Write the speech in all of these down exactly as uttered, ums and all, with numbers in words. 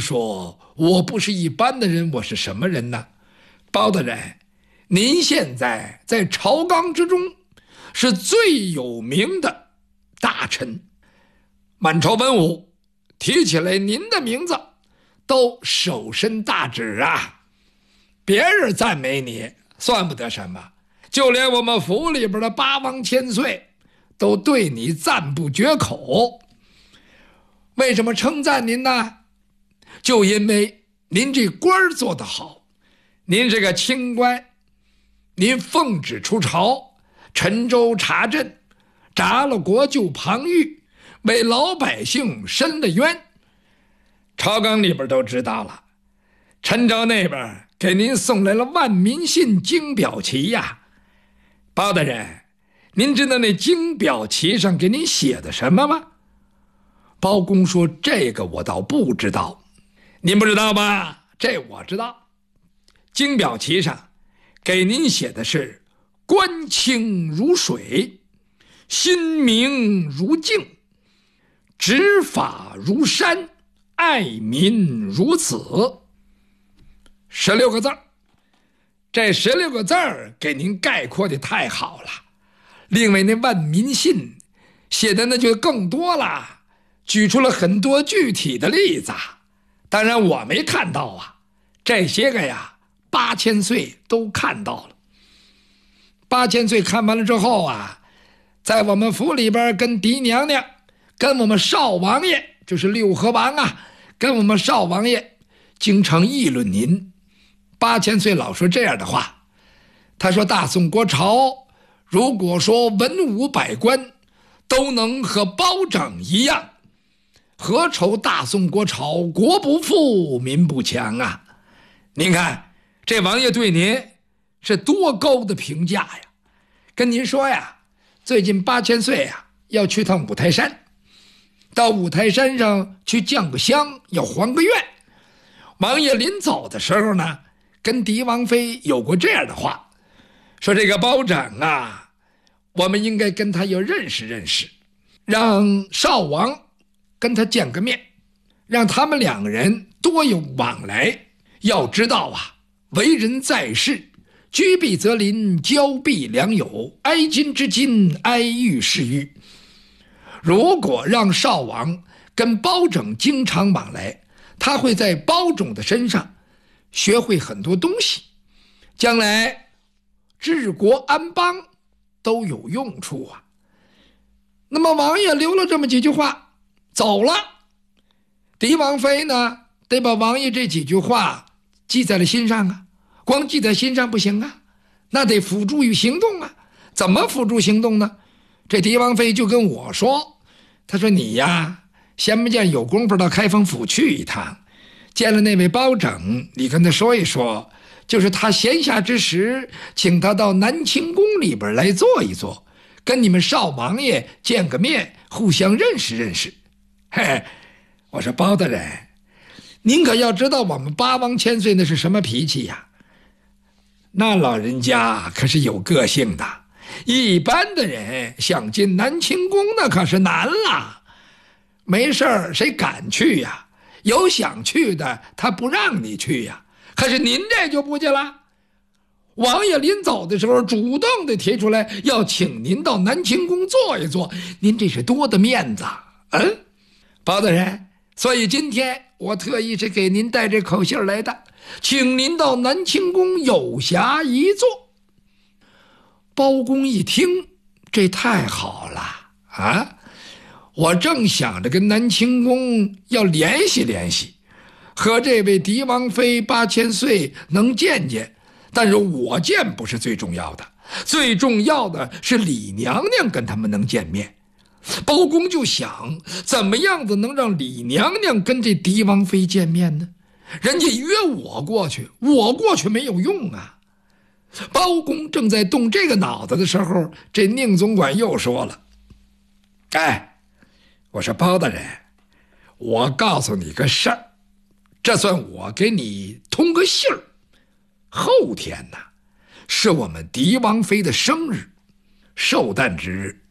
说我不是一般的人，我是什么人呢？包大人，您现在在朝纲之中是最有名的大臣，满朝文武提起来您的名字都手伸大指啊。别人赞美你算不得什么，就连我们府里边的八王千岁都对你赞不绝口。为什么称赞您呢？就因为您这官儿做得好，您是个清官，您奉旨出朝，沉舟查镇，铡了国救庞玉，为老百姓伸了冤。朝纲里边都知道了，陈州那边给您送来了万民信金表旗呀。包大人，您知道那金表旗上给您写的什么吗？包公说：这个我倒不知道。您不知道吧？这我知道。金表旗上给您写的是官清如水，心明如镜，执法如山，爱民如子。十六个字儿，这十六个字儿给您概括的太好了。另外那万民信写的那就更多了，举出了很多具体的例子。当然我没看到啊，这些个呀八千岁都看到了。八千岁看完了之后啊，在我们府里边跟狄娘娘跟我们少王爷，就是六合王啊，跟我们少王爷经常议论您。八千岁老说这样的话，他说大宋国朝如果说文武百官都能和包拯一样，何愁大宋国朝国不富民不强啊？您看这王爷对您是多高的评价呀。跟您说呀，最近八千岁呀要去趟五台山，到五台山上去降个香，要还个愿。王爷临走的时候呢，跟狄王妃有过这样的话，说这个包拯啊，我们应该跟他要认识认识，让少王跟他见个面，让他们两个人多有往来。要知道啊，为人在世，居必择邻，交必良友，哀今之今，哀玉是玉。如果让少王跟包拯经常往来，他会在包拯的身上学会很多东西，将来治国安邦都有用处啊。那么王爷留了这么几句话走了，狄王妃呢得把王爷这几句话记在了心上啊。光记在心上不行啊，那得付诸于行动啊。怎么付诸行动呢？这狄王妃就跟我说，她说你呀闲不见有功夫到开封府去一趟，见了那位包拯，你跟他说一说，就是他闲暇之时请他到南清宫里边来坐一坐，跟你们少王爷见个面，互相认识认识。嘿，我说包大人，您可要知道我们八王千岁那是什么脾气呀？那老人家可是有个性的，一般的人想进南清宫那可是难了。没事儿谁敢去呀？有想去的他不让你去呀。可是您这就不去了，王爷临走的时候主动的提出来要请您到南清宫坐一坐，您这是多的面子。嗯，包大人，所以今天我特意是给您带这口信来的，请您到南清宫有暇一坐。包公一听，这太好了啊！我正想着跟南清宫要联系联系，和这位狄王妃八千岁能见见，但是我见不是最重要的，最重要的是李娘娘跟他们能见面。包公就想，怎么样子能让李娘娘跟这狄王妃见面呢？人家约我过去，我过去没有用啊。包公正在动这个脑子的时候，这宁总管又说了，哎，我说包大人，我告诉你个事儿，这算我给你通个信儿。后天呢，是我们狄王妃的生日，寿诞之日。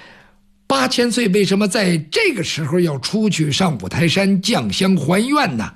八千岁为什么在这个时候要出去上五台山降香还愿呢？